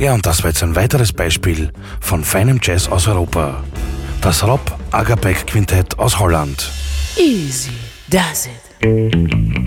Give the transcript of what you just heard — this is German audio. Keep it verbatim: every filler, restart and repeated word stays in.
Ja, und das war jetzt ein weiteres Beispiel von feinem Jazz aus Europa. Das Rob Agapek Quintett aus Holland. Easy does it.